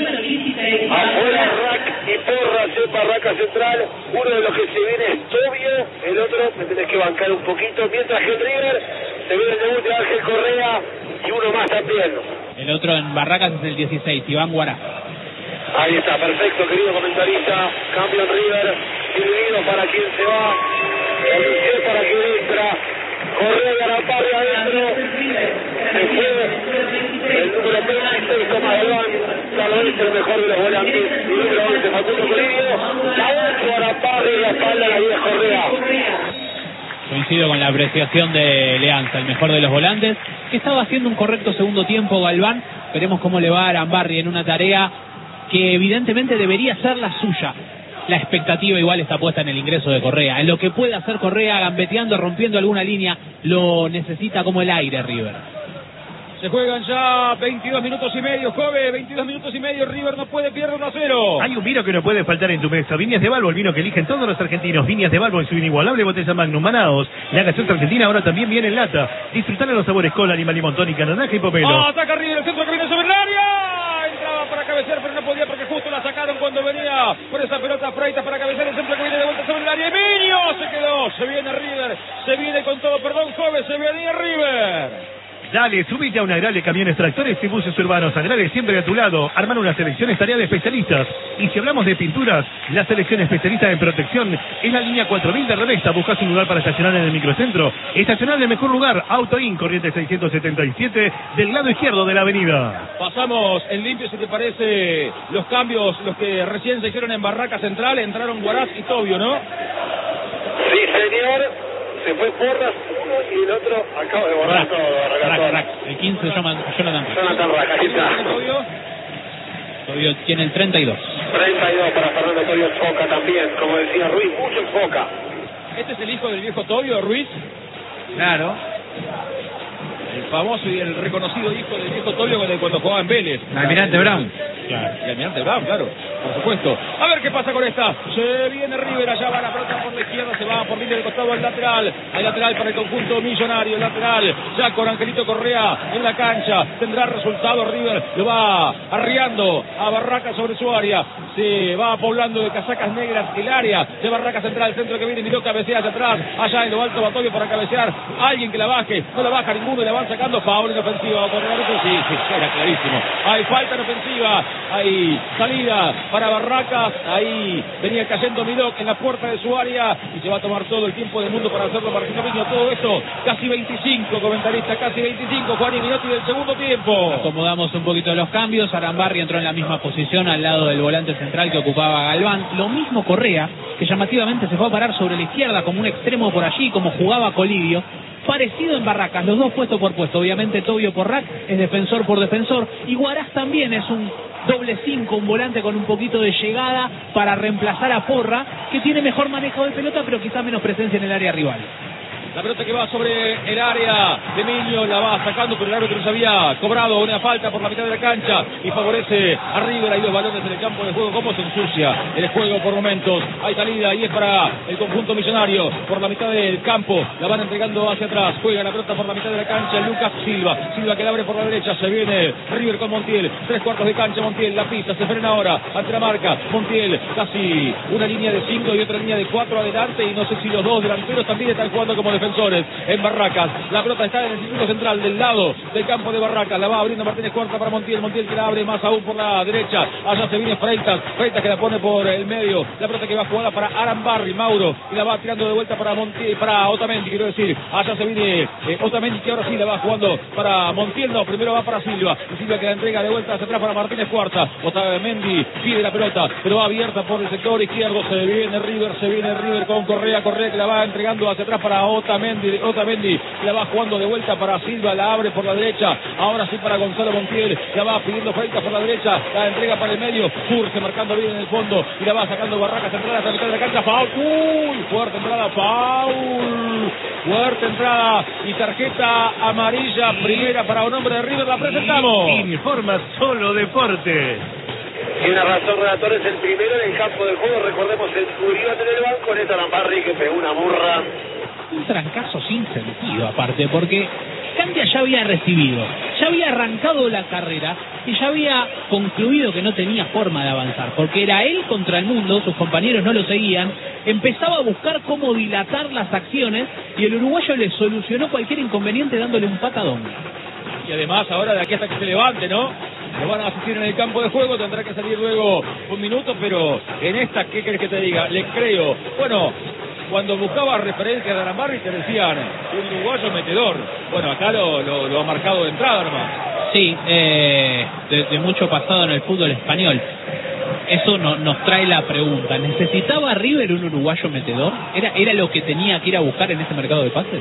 Afuera Rack y Porras en Barracas Central. Uno de los que se viene es Tobio, el otro me tenés que bancar un poquito. Mientras que en River se viene el debut de Ángel Correa y uno más también. El otro en Barracas es el 16, Iván Guará. Ahí está, perfecto, querido comentarista. Cambio en River, dividido para quien se va, Eliseo para quien entra. Correa y Araparri adentro. Se fue el número 26, Tomás Galván. Carlos es el mejor de los volantes. Y el número 11, Facundo Colidio. Adentro Araparri y la espalda la vieja Correa. Coincido con la apreciación de Leanza, el mejor de los volantes, que estaba haciendo un correcto segundo tiempo Galván. Veremos cómo le va a Arambarri en una tarea que evidentemente debería ser la suya. La expectativa igual está puesta en el ingreso de Correa, en lo que puede hacer Correa gambeteando, rompiendo alguna línea, lo necesita como el aire River. Se juegan ya 22 minutos y medio, Jove, 22 minutos y medio, River no puede, pierde 1-0. Hay un vino que no puede faltar en tu mesa. Viñas de Balbo, el vino que eligen todos los argentinos. Viñas de Balbo en su inigualable botella Magnum. Manaos, la gaseosa argentina ahora también viene en lata. Disfrutar de los sabores cola, animal, limón, tónica, naranja y pomelo. Ataca River, el centro que viene sobre el área. Entraba para cabecear, pero no podía porque justo la sacaron cuando venía por esa pelota Freitas para cabecear. El centro que viene de vuelta sobre el área. Y Miño se quedó. Se viene River. Se viene con todo, perdón, Jove, se venía River. Dale, subite a una Agrale Camiones Tractores y Buses Urbanos. Agrale siempre a tu lado. Arman una selección es tarea de especialistas. Y si hablamos de pinturas, la selección especialista en protección es la línea 4000 de Revesta. Buscas un lugar para estacionar en el microcentro. Estacionar en el mejor lugar. Auto In, corriente 677, del lado izquierdo de la avenida. Pasamos en limpio, si te parece, los cambios, los que recién se hicieron en Barraca Central. Entraron Guaraz y Tobio, ¿no? Sí, señor. Se fue Porras uno y el otro acaba de borrar todo. Rack. El 15 se llama Jonathan Rack, ahí está. Tobio tiene el 32. 32 para Fernando Tobio en Foca también, como decía Ruiz, mucho en Foca. Este es el hijo del viejo Tobio, Ruiz. Claro. El famoso y el reconocido hijo del viejo Tobio cuando jugaba en Vélez. Almirante Brown. Claro, el Almirante Brown, claro, por supuesto. A ver qué pasa con esta. Se viene River, allá va la pelota por la izquierda, se va por línea del costado al lateral. Hay lateral para el conjunto millonario, el lateral ya con Angelito Correa en la cancha. Tendrá resultado River, lo va arriando a Barraca sobre su área. Se va poblando de casacas negras el área de Barraca Central, centro que viene, miró, cabecea hacia atrás. Allá en lo alto va Tobio para cabecear. Alguien que la baje, no la baja ninguno, le van sacando. Paolo en ofensiva, por el árbitro, sí, era clarísimo. Hay falta en ofensiva, hay salida para Barracas, ahí venía cayendo Milok en la puerta de su área y se va a tomar todo el tiempo del mundo para hacerlo Martino Miño. Todo esto, casi 25, comentarista, casi 25, Juan y Minotti del segundo tiempo. Acomodamos un poquito los cambios. Arambarri entró en la misma posición al lado del volante central que ocupaba Galván. Lo mismo Correa, que llamativamente se fue a parar sobre la izquierda como un extremo por allí, como jugaba Colidio. parecido en Barracas, los dos puesto por puesto. Obviamente Tobio Porrac es defensor por defensor, y Huaraz también es un doble 5, un volante con un poquito de llegada para reemplazar a Porra, que tiene mejor manejo de pelota, pero quizá menos presencia en el área rival. La pelota que va sobre el área de Miño, la va sacando, pero el árbitro se había cobrado una falta por la mitad de la cancha y favorece a River. Hay dos balones en el campo de juego. Cómo se ensucia el juego por momentos. Hay salida y es para el conjunto millonario por la mitad del campo. La van entregando hacia atrás. Juega la pelota por la mitad de la cancha Lucas Silva. Silva que la abre por la derecha. Se viene River con Montiel. 3/4 de cancha Montiel. La pista se frena ahora ante la marca. Montiel casi una línea de 5 y otra línea de 4 adelante. Y no sé si los dos delanteros también están jugando como defensores en Barracas. La pelota está en el círculo central del lado del campo de Barracas. La va abriendo Martínez Cuarta para Montiel. Montiel que la abre más aún por la derecha. Allá se viene Freitas. Freitas que la pone por el medio. La pelota que va jugada para Arambarri. Mauro y la va tirando de vuelta para Montiel, para Otamendi, quiero decir. Allá se viene Otamendi, que ahora sí la va jugando para Montiel. No, primero va para Silva. Y Silva que la entrega de vuelta hacia atrás para Martínez Cuarta. Otamendi pide la pelota, pero va abierta por el sector izquierdo. Se viene River con Correa. Correa que la va entregando hacia atrás para Otamendi la va jugando de vuelta para Silva, la abre por la derecha, ahora sí para Gonzalo Montiel, la va pidiendo Freitas por la derecha, la entrega para el medio, Curse marcando bien en el fondo y la va sacando Barracas, entrada hasta la mitad de la cancha, foul, fuerte entrada, foul, fuerte entrada y tarjeta amarilla primera para un hombre de River. La presentamos. Informa Solo Deporte. Tiene razón, relator, es el primero en el campo del juego. Recordemos el Uribe en el banco, Neto Arambarri que pegó una burra. Un trancazo sin sentido, aparte, porque Candia ya había recibido, ya había arrancado la carrera y ya había concluido que no tenía forma de avanzar, porque era él contra el mundo, sus compañeros no lo seguían, empezaba a buscar cómo dilatar las acciones y el uruguayo le solucionó cualquier inconveniente dándole un patadón. Y además ahora de aquí hasta que se levante, ¿no? Lo van a asistir en el campo de juego, tendrá que salir luego un minuto, pero en esta, ¿qué querés que te diga? Le creo. Bueno, cuando buscaba referencia de Arambarri te decían un uruguayo metedor. Bueno, acá lo ha marcado de entrada nomás. Sí, de mucho pasado en el fútbol español. Eso nos trae la pregunta. ¿Necesitaba River un uruguayo metedor? ¿Era lo que tenía que ir a buscar en ese mercado de pases?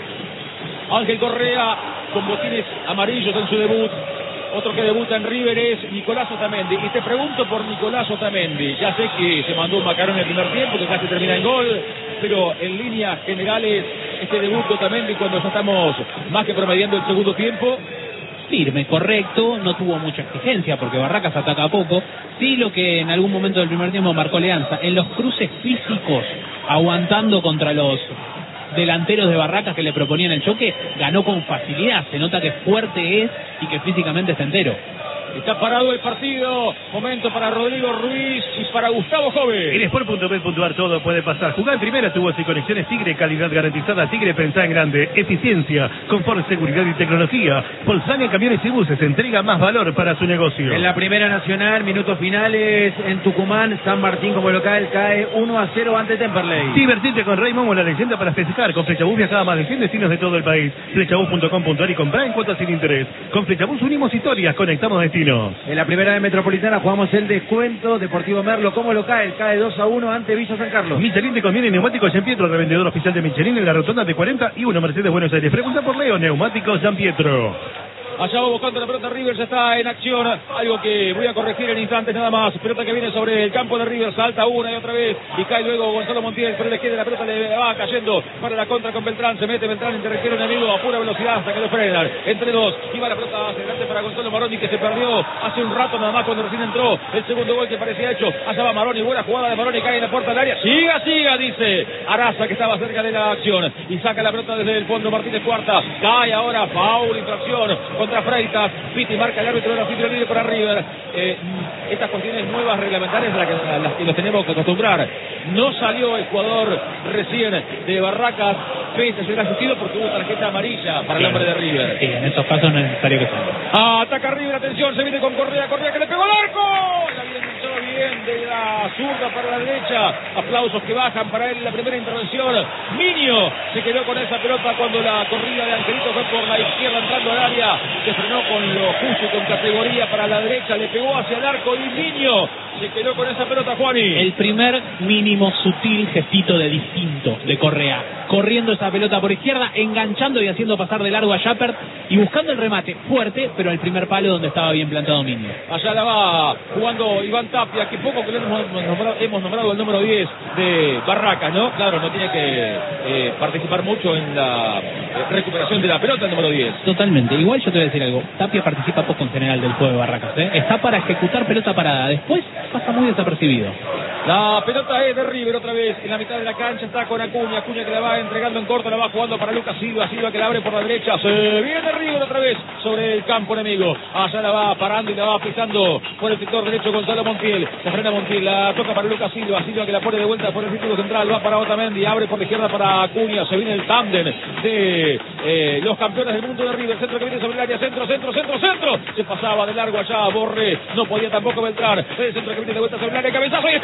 Ángel Correa con botines amarillos en su debut. Otro que debuta en River es Nicolás Otamendi. Y te pregunto por Nicolás Otamendi. Ya sé que se mandó un macarón en el primer tiempo, que casi termina en gol, pero en líneas generales, este debut de Otamendi, cuando ya estamos más que promediando el segundo tiempo. Firme, correcto, no tuvo mucha exigencia porque Barracas ataca poco. Sí, lo que en algún momento del primer tiempo marcó Leanza, en los cruces físicos, aguantando contra los delanteros de Barracas que le proponían el choque, ganó con facilidad. Se nota que fuerte es y que físicamente está entero. Está parado el partido. Momento para Rodrigo Ruiz y para Gustavo Jove. En Sport.bet.ar todo puede pasar. Jugar en primera, tubos y conexiones Tigre, calidad garantizada. Tigre, pensá en grande. Eficiencia, confort, seguridad y tecnología. Volkswagen Camiones y Buses entrega más valor para su negocio. En la Primera Nacional, minutos finales en Tucumán. San Martín como local cae 1-0 ante Temperley. Divertirte con Rey Momo, la leyenda para festejar. Con Flechabús viajaba a más de 100 destinos de todo el país. Flechabús.com.ar y comprar en cuotas sin interés. Con Flechabús unimos historias, conectamos destinos. En la Primera de Metropolitana jugamos el descuento. Deportivo Merlo como local cae 2-1 ante Villa San Carlos. Michelin te conviene neumáticos San Pietro, revendedor oficial de Michelin en la rotonda de 41 Mercedes Buenos Aires. Pregunta por Leo, neumáticos San Pietro. Allá va buscando la pelota River, ya está en acción. Algo que voy a corregir en instantes nada más. Pelota que viene sobre el campo de River, salta una y otra vez y cae luego Gonzalo Montiel. Pero le queda la pelota, le va cayendo para la contra con Beltrán. Se mete Beltrán entre arquero enemigo a pura velocidad hasta que lo frenan. Entre dos, iba la pelota hacia adelante para Gonzalo Maroni, que se perdió hace un rato nada más cuando recién entró. El segundo gol que parecía hecho. Allá va Maroni, buena jugada de Maroni, cae en la puerta del área. Siga, dice Araza, que estaba cerca de la acción. Y saca la pelota desde el fondo Martínez Cuarta. Cae ahora, foul, infracción contra Freitas. Piti marca el árbitro de la City libre para River. Estas cuestiones nuevas reglamentarias a las que nos tenemos que acostumbrar. No salió el jugador recién de Barracas, pese a ser asistido porque hubo tarjeta amarilla para el hombre de River. Sí, en estos casos no es necesario que salga. Ataca River, atención, se viene con Correa que le pegó al arco. La bien de la zurda para la derecha. Aplausos que bajan para él en la primera intervención. Miño se quedó con esa pelota cuando la corrida de Angelito fue por la izquierda entrando al área. Se frenó con lo justo y con categoría para la derecha, le pegó hacia el arco y Miño se quedó con esa pelota, Juani. El primer mínimo sutil gestito de distinto de Correa, corriendo esa pelota por izquierda, enganchando y haciendo pasar de largo a Jappert y buscando el remate fuerte, pero el primer palo donde estaba bien plantado Minio. Allá la va jugando Iván Tapia, que poco que hemos nombrado el número 10 de Barracas, ¿no? Claro, no tiene que participar mucho en la recuperación de la pelota el número 10. Totalmente. Igual yo te voy a decir algo. Tapia participa poco en general del juego de Barracas, ¿eh? Está para ejecutar pelota parada. Después pasa muy desapercibido. La pelota es de River otra vez en la mitad de la cancha, está con Acuña que la va entregando en corto, la va jugando para Lucas Silva que la abre por la derecha, se viene River otra vez sobre el campo enemigo, allá la va parando y la va pisando por el sector derecho Gonzalo Montiel, se frena Montiel, la toca para Lucas Silva que la pone de vuelta por el círculo central, va para Otamendi, abre por la izquierda para Acuña, se viene el tándem de los campeones del mundo de River, centro que viene sobre el área, centro, se pasaba de largo allá, Borré, no podía tampoco Beltrán, el centro que viene de vuelta sobre el área, cabezazo y está.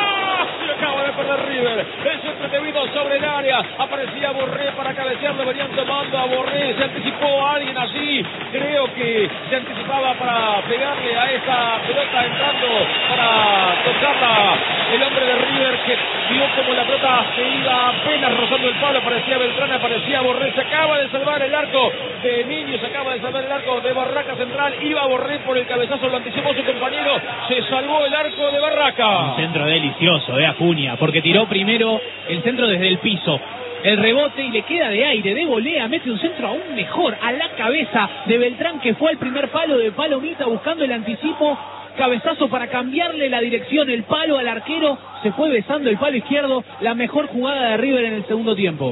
Se acaba de perder River. El centro que vino sobre el área. Aparecía Borré para cabecear. Lo venían tomando a Borré. Se anticipó a alguien allí. Creo que se anticipaba para pegarle a esa pelota entrando para tocarla. El hombre de River que vio como la pelota se iba apenas rozando el palo. Aparecía Beltrán, aparecía Borré. Se acaba de salvar el arco de Niño. Se acaba de salvar el arco de Barraca Central. Iba Borré por el cabezazo. Lo anticipó su compañero. Se salvó el arco de Barraca. Un centro delicioso de Acuña, porque tiró primero el centro desde el piso, el rebote y le queda de aire, de volea, mete un centro aún mejor a la cabeza de Beltrán, que fue al primer palo de Palomita buscando el anticipo, cabezazo para cambiarle la dirección, el palo al arquero, se fue besando el palo izquierdo, la mejor jugada de River en el segundo tiempo.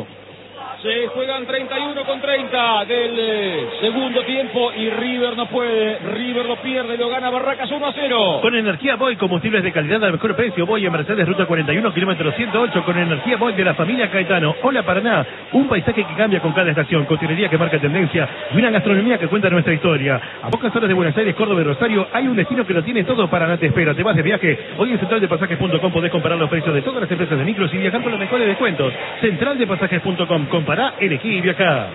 Se juegan 31 con 30 del segundo tiempo y River no puede, River lo pierde, lo gana Barracas 1-0. Con energía Boy, combustibles de calidad al mejor precio. Boy en Mercedes, ruta 41, kilómetro 108, con energía Boy de la familia Caetano. Hola Paraná, un paisaje que cambia con cada estación, cocinería que marca tendencia y una gastronomía que cuenta nuestra historia. A pocas horas de Buenos Aires, Córdoba y Rosario, hay un destino que lo tiene todo. Paraná te espera. Te vas de viaje. Hoy en centraldepasajes.com podés comparar los precios de todas las empresas de micros y viajar con los mejores descuentos. Centraldepasajes.com. Compará, elegí y viajá.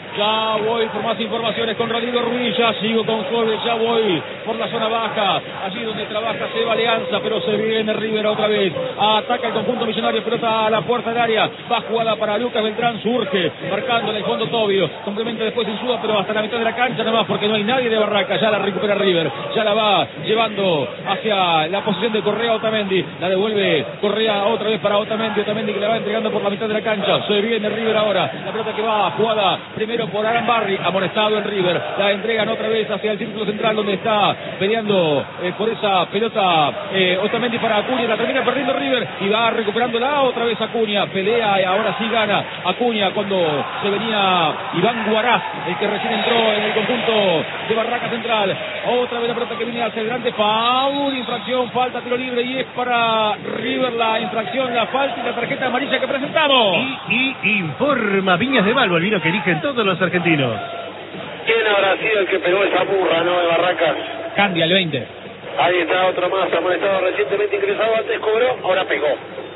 Ya voy por más informaciones con Rodrigo Ruiz, ya sigo con Jorge, ya voy por la zona baja, allí donde trabaja Seba Alianza, pero se viene River otra vez, ataca el conjunto millonario, pelota a la puerta del área, va jugada para Lucas Beltrán, surge, marcando en el fondo Tobio, complementa después Insúa, pero hasta la mitad de la cancha nomás, porque no hay nadie de Barraca, ya la recupera River, ya la va llevando hacia la posición de Correa Otamendi, la devuelve Correa otra vez para Otamendi que la va entregando por la mitad de la cancha, se viene River ahora, la pelota que va jugada primero por Arambarri, amonestado en River, la entregan otra vez hacia el círculo central donde está peleando por esa pelota Otamendi para Acuña, la termina perdiendo River y va recuperándola otra vez Acuña, pelea y ahora sí gana Acuña cuando se venía Iván Guaraz, el que recién entró en el conjunto de Barraca Central, otra vez la pelota que viene hacia el grande, foul, infracción, falta, tiro libre y es para River la infracción, la falta y la tarjeta amarilla que presentamos. Y informa Viñas de Malvo, el vino que eligen todos los argentinos. ¿Quién habrá sido el que pegó esa burra, no, de Barracas? Candia, el 20. Ahí está otro más, amonestado recientemente ingresado, antes cobró, ahora pegó.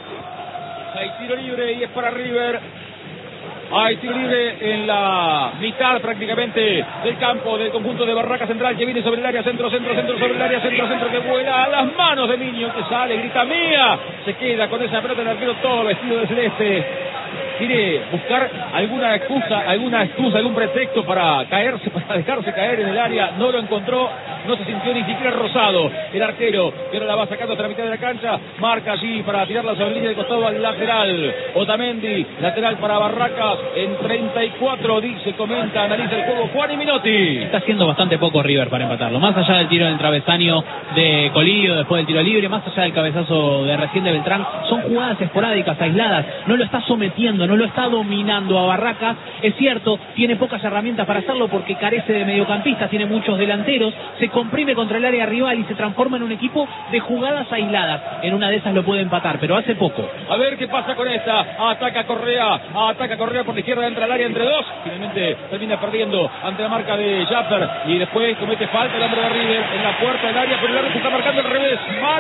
Hay tiro libre y es para River. Hay tiro libre en la mitad prácticamente del campo del conjunto de Barraca Central que viene sobre el área, centro sobre el área, centro que vuela a las manos de Miño que sale, grita mía, se queda con esa pelota el arquero todo vestido de celeste. Quiere buscar alguna excusa, algún pretexto para caerse, para dejarse caer en el área, no lo encontró, no se sintió ni siquiera rozado el arquero, que ahora la va sacando hasta la mitad de la cancha, marca allí para tirarla sobre la línea de costado al lateral, Otamendi, lateral para Barracas, en 34, dice, comenta, analiza el juego Juan y Minotti. Está haciendo bastante poco River para empatarlo, más allá del tiro del travesaño de Colillo, después del tiro libre, más allá del cabezazo de recién de Beltrán, son jugadas esporádicas, aisladas, no lo está sometiendo, no lo está dominando a Barracas, es cierto, tiene pocas herramientas para hacerlo porque carece de mediocampistas, tiene muchos delanteros, se comprime contra el área rival y se transforma en un equipo de jugadas aisladas, en una de esas lo puede empatar, pero hace poco. A ver qué pasa con esta, ataca Correa por la izquierda, entra al área entre dos, finalmente termina perdiendo ante la marca de Japper y después comete falta el hombre de River en la puerta del área, pero el árbitro está marcando al revés,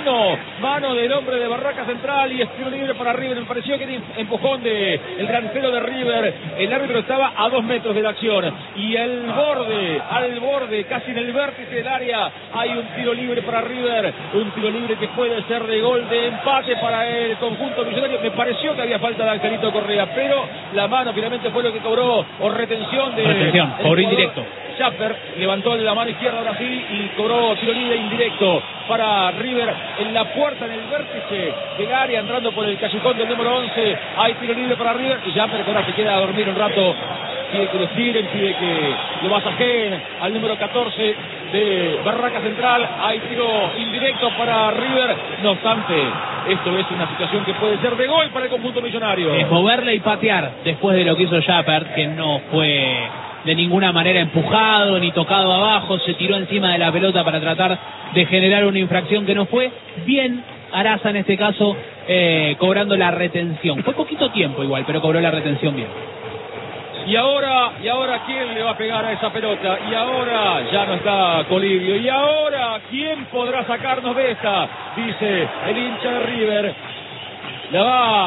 mano del hombre de Barraca Central y es tiro libre para River, me pareció que empujón de el delantero de River, el árbitro estaba a 2 metros de la acción y al borde, casi en el vértice del área, área. Hay un tiro libre para River, un tiro libre que puede ser de gol de empate para el conjunto millonario. Me pareció que había falta de Angelito Correa, pero la mano finalmente fue lo que cobró, o retención de... Retención, cobró indirecto. Schaffer levantó la mano izquierda ahora sí y cobró tiro libre indirecto para River en la puerta, en el vértice del área, entrando por el callejón del número 11. Hay tiro libre para River y Schaffer ahora se queda a dormir un rato. Pide que lo estiren, pide que lo masajeen al número 14 de Barraca Central. Hay tiro indirecto para River. No obstante, esto es una situación que puede ser de gol para el conjunto millonario. Es moverle y patear después de lo que hizo Schaffer, que no fue de ninguna manera empujado ni tocado abajo, se tiró encima de la pelota para tratar de generar una infracción que no fue. Bien Araza en este caso, cobrando la retención. Fue poquito tiempo igual, pero cobró la retención bien. Y ahora ¿quién le va a pegar a esa pelota? Y ahora ya no está Colidio. Y ahora ¿quién podrá sacarnos de esta? Dice el hincha de River. La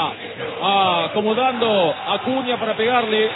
va acomodando Acuña para pegarle.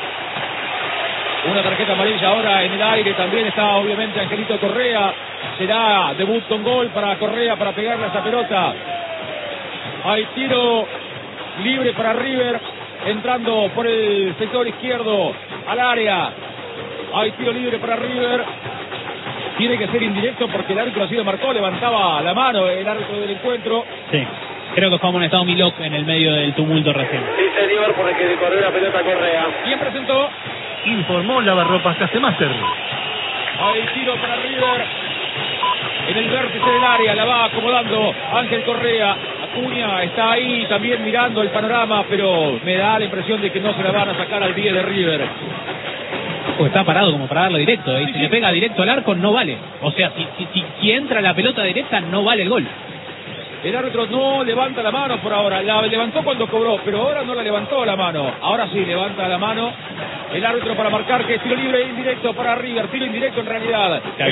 Una tarjeta amarilla ahora en el aire. También está obviamente Angelito Correa. Será debut con gol para Correa para pegarle a esa pelota. Hay tiro libre para River. Entrando por el sector izquierdo al área. Hay tiro libre para River. Tiene que ser indirecto porque el árbitro así lo marcó. Levantaba la mano el árbitro del encuentro. Sí. Creo que fue amonestado Milok en el medio del tumulto recién. Sí, señor, por el que le corrió la pelota a Correa. ¿Quién presentó? Informó Lavarropas Castemaster. Hay tiro para River. En el vértice del área la va acomodando Ángel Correa. Acuña está ahí también mirando el panorama, pero me da la impresión de que no se la van a sacar al 10 de River. Pues está parado como para darlo directo, ¿eh? Si le pega directo al arco no vale. O sea, si entra la pelota directa no vale el gol. El árbitro no levanta la mano por ahora. La levantó cuando cobró, pero ahora no la levantó la mano. Ahora sí levanta la mano el árbitro para marcar que es tiro libre indirecto para River. Tiro indirecto en realidad.